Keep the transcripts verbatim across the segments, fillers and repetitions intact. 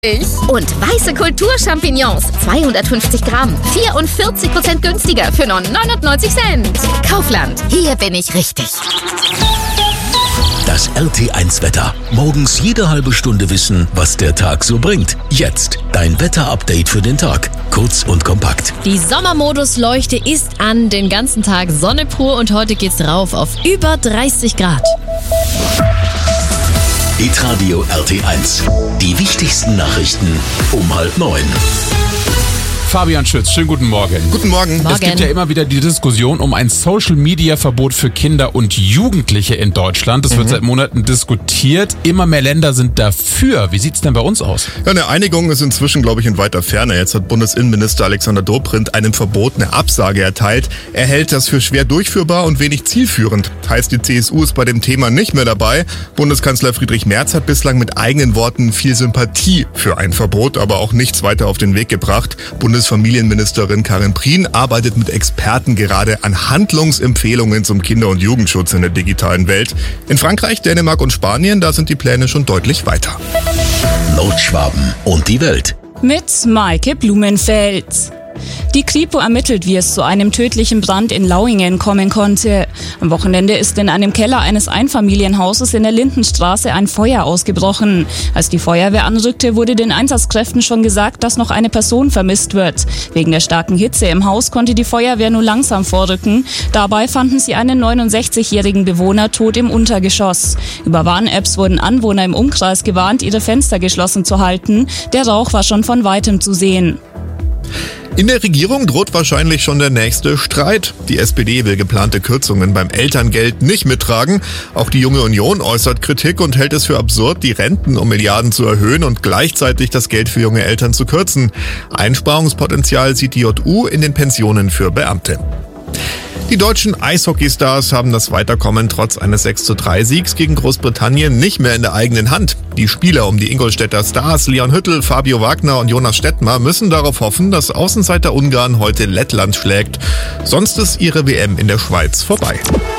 Und weiße Kulturchampignons, zweihundertfünfzig Gramm, vierundvierzig Prozent günstiger für nur neunundneunzig Cent. Kaufland, hier bin ich richtig. Das R T eins Wetter. Morgens jede halbe Stunde wissen, was der Tag so bringt. Jetzt dein Wetter-Update für den Tag. Kurz und kompakt. Die Sommermodus-Leuchte ist an, den ganzen Tag Sonne pur und heute geht's rauf auf über dreißig Grad. Hitradio R T eins. Die wichtigsten Nachrichten um halb neun. Fabian Schütz, schönen guten Morgen. Guten Morgen. Morgen. Es gibt ja immer wieder die Diskussion um ein Social-Media-Verbot für Kinder und Jugendliche in Deutschland. Das wird seit Monaten diskutiert. Immer mehr Länder sind dafür. Wie sieht's denn bei uns aus? Ja, eine Einigung ist inzwischen, glaube ich, in weiter Ferne. Jetzt hat Bundesinnenminister Alexander Dobrindt einem Verbot eine Absage erteilt. Er hält das für schwer durchführbar und wenig zielführend. Heißt, die C S U ist bei dem Thema nicht mehr dabei. Bundeskanzler Friedrich Merz hat bislang mit eigenen Worten viel Sympathie für ein Verbot, aber auch nichts weiter auf den Weg gebracht. Bundesfamilienministerin Karin Prien arbeitet mit Experten gerade an Handlungsempfehlungen zum Kinder- und Jugendschutz in der digitalen Welt. In Frankreich, Dänemark und Spanien, da sind die Pläne schon deutlich weiter. Nordschwaben und die Welt. Mit Maike Blumenfeld. Die Kripo ermittelt, wie es zu einem tödlichen Brand in Lauingen kommen konnte. Am Wochenende ist in einem Keller eines Einfamilienhauses in der Lindenstraße ein Feuer ausgebrochen. Als die Feuerwehr anrückte, wurde den Einsatzkräften schon gesagt, dass noch eine Person vermisst wird. Wegen der starken Hitze im Haus konnte die Feuerwehr nur langsam vorrücken. Dabei fanden sie einen neunundsechzigjährigen Bewohner tot im Untergeschoss. Über Warn-Apps wurden Anwohner im Umkreis gewarnt, ihre Fenster geschlossen zu halten. Der Rauch war schon von weitem zu sehen. In der Regierung droht wahrscheinlich schon der nächste Streit. Die S P D will geplante Kürzungen beim Elterngeld nicht mittragen. Auch die Junge Union äußert Kritik und hält es für absurd, die Renten um Milliarden zu erhöhen und gleichzeitig das Geld für junge Eltern zu kürzen. Einsparungspotenzial sieht die J U in den Pensionen für Beamte. Die deutschen Eishockeystars haben das Weiterkommen trotz eines sechs zu drei Siegs gegen Großbritannien nicht mehr in der eigenen Hand. Die Spieler um die Ingolstädter Stars Leon Hüttel, Fabio Wagner und Jonas Stettmar müssen darauf hoffen, dass Außenseiter Ungarn heute Lettland schlägt. Sonst ist ihre W M in der Schweiz vorbei.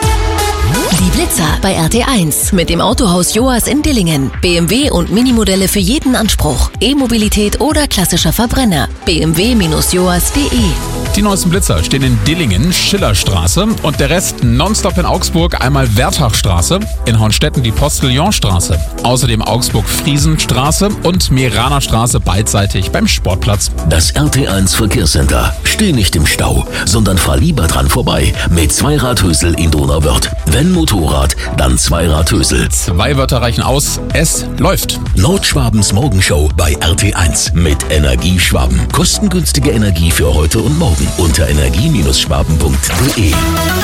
Die Blitzer bei R T eins mit dem Autohaus Joas in Dillingen. B M W und Minimodelle für jeden Anspruch. E-Mobilität oder klassischer Verbrenner. b m w Bindestrich joas punkt de. Die neuesten Blitzer stehen in Dillingen, Schillerstraße und der Rest nonstop in Augsburg, einmal Werthachstraße, in Hornstetten die Postillonstraße, außerdem Augsburg-Friesenstraße und Meraner-Straße beidseitig beim Sportplatz. Das R T eins Verkehrscenter. Steh nicht im Stau, sondern fahr lieber dran vorbei mit Zweiradhösel in Donauwörth. Wenn Motorrad, dann Zweiradhösel. Zwei Wörter reichen aus, es läuft. Nordschwabens Morgenshow bei R T eins mit Energieschwaben. Kostengünstige Energie für heute und morgen unter energie Schwaben punkt de.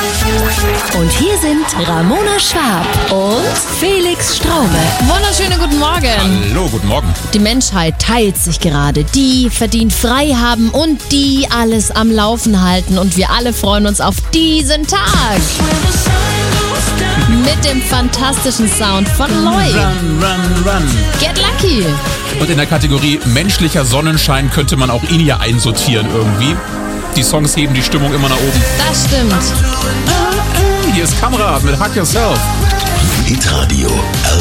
Und hier sind Ramona Schwab und Felix Straube. Wunderschönen guten Morgen. Hallo, guten Morgen. Die Menschheit teilt sich gerade. Die verdient frei haben und die alles am Laufen halten. Und wir alle freuen uns auf diesen Tag. Mit dem fantastischen Sound von Lloyd. Run, run, run. Get Lucky. Und in der Kategorie menschlicher Sonnenschein könnte man auch ihn ja einsortieren irgendwie. Die Songs heben die Stimmung immer nach oben. Das stimmt. Hier ist Kamera mit Hack Yourself. Hitradio